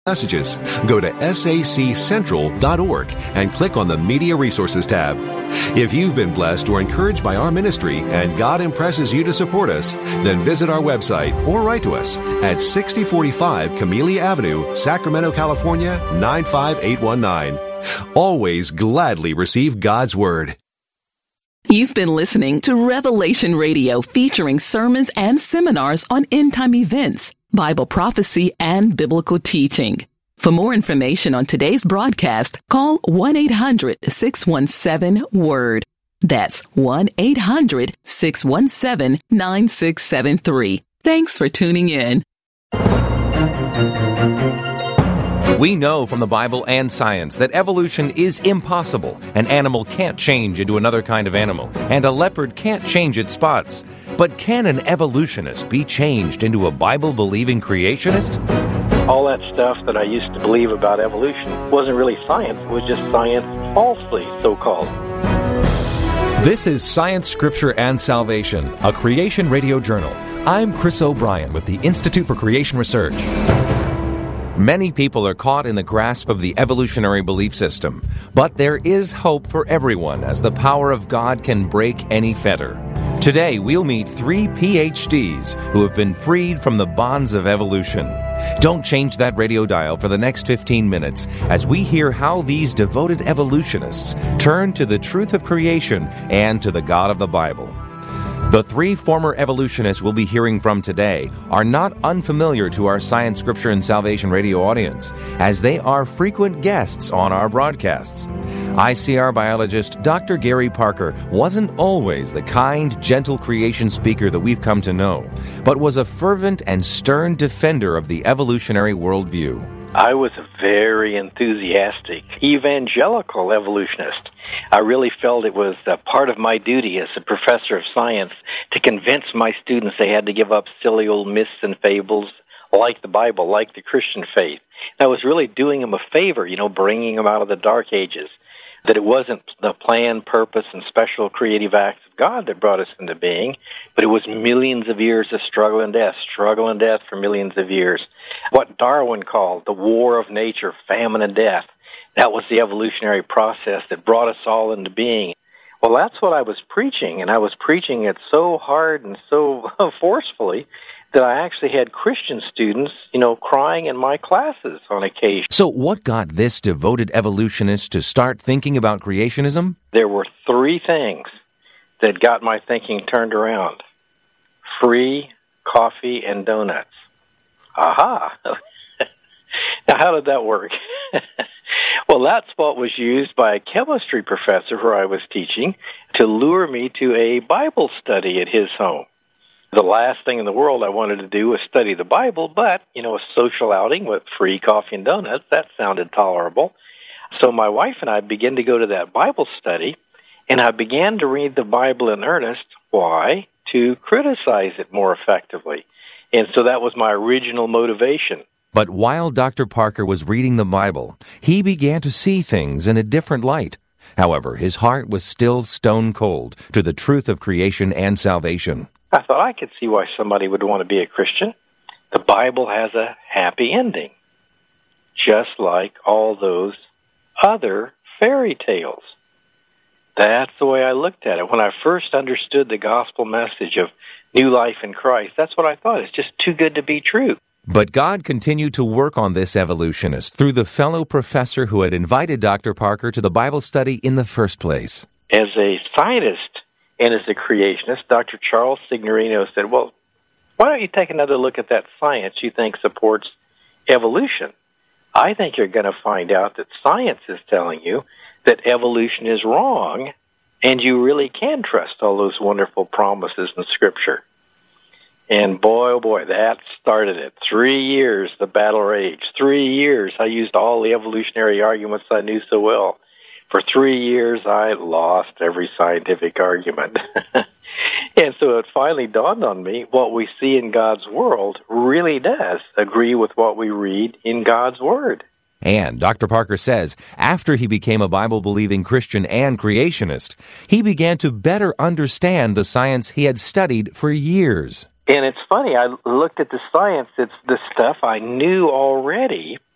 messages. Go to saccentral.org and click on the Media Resources tab. If you've been blessed or encouraged by our ministry and God impresses you to support us, then visit our website or write to us at 6045 Camellia Avenue, Sacramento, California, 95819. Always gladly receive God's Word. You've been listening to Revelation Radio, featuring sermons and seminars on end-time events, Bible prophecy, and biblical teaching. For more information on today's broadcast, call 1-800-617-WORD. That's 1-800-617-9673. Thanks for tuning in. We know from the Bible and science that evolution is impossible. An animal can't change into another kind of animal, and a leopard can't change its spots. But can an evolutionist be changed into a Bible-believing creationist? All that stuff that I used to believe about evolution wasn't really science. It was just science falsely, so-called. This is Science, Scripture, and Salvation, a Creation Radio journal. I'm Chris O'Brien with the Institute for Creation Research. Many people are caught in the grasp of the evolutionary belief system, but there is hope for everyone as the power of God can break any fetter. Today, we'll meet 3 PhDs who have been freed from the bonds of evolution. Don't change that radio dial for the next 15 minutes as we hear how these devoted evolutionists turn to the truth of creation and to the God of the Bible. The 3 former evolutionists we'll be hearing from today are not unfamiliar to our Science, Scripture, and Salvation radio audience, as they are frequent guests on our broadcasts. ICR biologist Dr. Gary Parker wasn't always the kind, gentle creation speaker that we've come to know, but was a fervent and stern defender of the evolutionary worldview. I was a very enthusiastic evangelical evolutionist. I really felt it was a part of my duty as a professor of science to convince my students they had to give up silly old myths and fables like the Bible, like the Christian faith. And I was really doing them a favor, bringing them out of the dark ages, that it wasn't the plan, purpose, and special creative acts of God that brought us into being, but it was millions of years of struggle and death for millions of years. What Darwin called the war of nature, famine and death. That was the evolutionary process that brought us all into being. Well, that's what I was preaching, and I was preaching it so hard and so forcefully that I actually had Christian students, crying in my classes on occasion. So what got this devoted evolutionist to start thinking about creationism? There were 3 things that got my thinking turned around. Free coffee and donuts. Aha! Now, how did that work? Well, that's what was used by a chemistry professor who I was teaching to lure me to a Bible study at his home. The last thing in the world I wanted to do was study the Bible, but, a social outing with free coffee and donuts, that sounded tolerable. So my wife and I began to go to that Bible study, and I began to read the Bible in earnest. Why? To criticize it more effectively. And so that was my original motivation. But while Dr. Parker was reading the Bible, he began to see things in a different light. However, his heart was still stone cold to the truth of creation and salvation. I thought I could see why somebody would want to be a Christian. The Bible has a happy ending, just like all those other fairy tales. That's the way I looked at it. When I first understood the gospel message of new life in Christ, that's what I thought. It's just too good to be true. But God continued to work on this evolutionist through the fellow professor who had invited Dr. Parker to the Bible study in the first place. As a scientist and as a creationist, Dr. Charles Signorino said, well, why don't you take another look at that science you think supports evolution? I think you're going to find out that science is telling you that evolution is wrong, and you really can trust all those wonderful promises in Scripture. And boy, oh boy, that started it. 3 years, the battle raged. 3 years, I used all the evolutionary arguments I knew so well. For 3 years, I lost every scientific argument. And so it finally dawned on me, what we see in God's world really does agree with what we read in God's Word. And Dr. Parker says, after he became a Bible-believing Christian and creationist, he began to better understand the science he had studied for years. And it's funny, I looked at the science, it's the stuff I knew already,